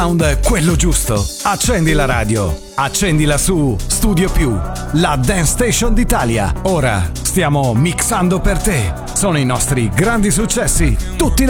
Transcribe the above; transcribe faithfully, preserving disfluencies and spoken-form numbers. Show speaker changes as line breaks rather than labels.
Sound quello giusto. Accendi la radio. Accendila su Studio Più, la Dance Station d'Italia. Ora stiamo mixando per te. Sono i nostri grandi successi, tutti da